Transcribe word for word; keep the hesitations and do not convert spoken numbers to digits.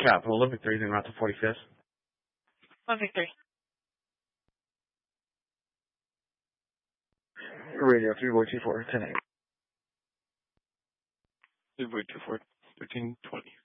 Capital, Olympic three, then route to forty-fifth. Olympic three. Radio three boy two four, ten eight. three boy two four, thirteen twenty.